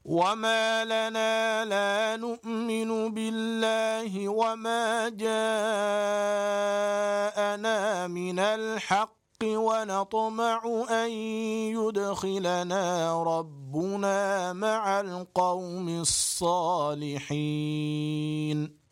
وما لنا لا نؤمن بالله وما جاءنا من الحق ونطمع أن يدخلنا ربنا مع القوم الصالحين